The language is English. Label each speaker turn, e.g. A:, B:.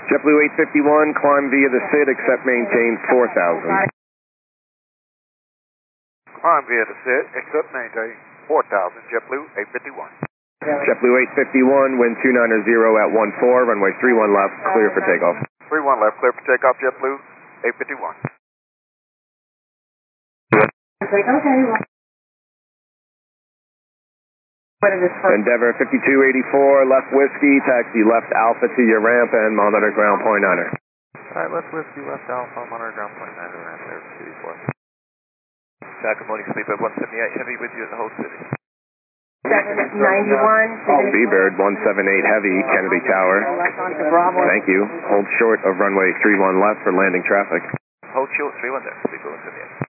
A: JetBlue 851, climb via the SID, accept maintain 4000.
B: Climb via the SID, accept maintain 4000, JetBlue 851.
A: JetBlue 851, wind 290 at 14, runway 31 left, clear for takeoff.
B: 31 left, clear for takeoff, JetBlue 851.
C: Okay. What is this for?
A: Endeavor 5284, left whiskey, taxi left Alpha to your ramp and monitor ground point 9er.
D: Alright, left whiskey, left Alpha, monitor ground point 9er, ramp there, 284. Good morning, Sleeper 178 Heavy with you in the whole city.
C: 791.
A: Seabird 178 Heavy, Kennedy Tower. Thank you. Hold short of runway 31 left for landing traffic.
D: Hold short, 31 there, Sleeper 178.